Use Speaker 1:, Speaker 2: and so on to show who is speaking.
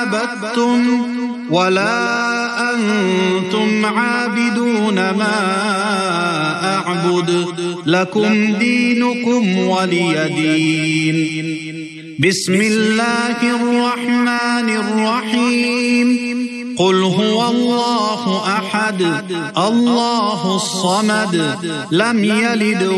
Speaker 1: عبدتم ولا أنتم عابدون ما أعبد لكم دينكم ولي دين. بسم الله الرحمن الرحيم. قل هو الله أحد الله الصمد لم يلد